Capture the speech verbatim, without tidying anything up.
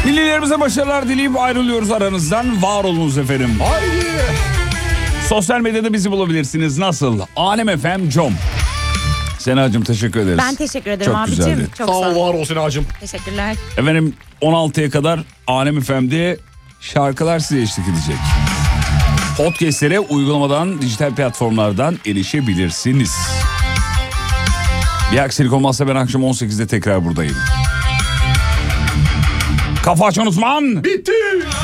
Millilerimize başarılar dileyip ayrılıyoruz aranızdan. Var olunuz efendim. Haydi. Sosyal medyada bizi bulabilirsiniz. Nasıl? Alem F M com. Senacığım teşekkür ederiz. Ben teşekkür ederim Çok abicim. güzeldi. Çok Sağ sağ ol, ol. var olsun ağacım. Teşekkürler. Efendim on altıya kadar Alem F M'de şarkılar size eşlik edecek. Podcast'lere uygulamadan, dijital platformlardan erişebilirsiniz. Bir aksilik olmazsa ben akşam on sekizde tekrar buradayım. Kafa açan uzman. Bitti.